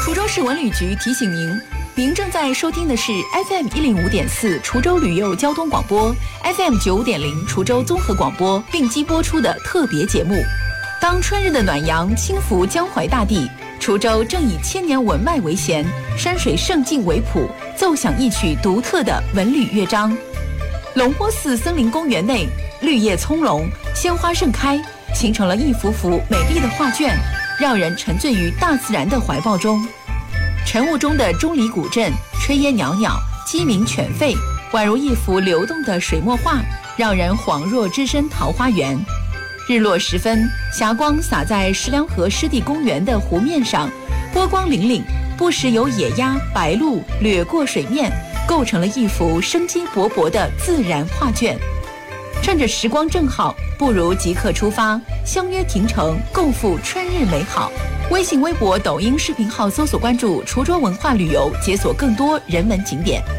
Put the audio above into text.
滁州市文旅局提醒您，您正在收听的是 FM 105.4滁州旅游交通广播 ，FM 95.0滁州综合广播并机播出的特别节目。当春日的暖阳轻拂江淮大地，滁州正以千年文脉为弦，山水胜境为谱，奏响一曲独特的文旅乐章。龙坡寺森林公园内，绿叶葱茏，鲜花盛开，形成了一幅幅美丽的画卷，让人沉醉于大自然的怀抱中。晨雾中的钟离古镇，炊烟袅袅，鸡鸣犬吠，宛如一幅流动的水墨画，让人恍若置身桃花源。日落时分，霞光洒在石梁河湿地公园的湖面上，波光粼粼，不时有野鸭、白鹭掠过水面，构成了一幅生机勃勃的自然画卷。趁着时光正好，不如即刻出发，相约亭城，共赴春日美好。微信、微博、抖音视频号搜索关注滁州文化旅游，解锁更多人文景点。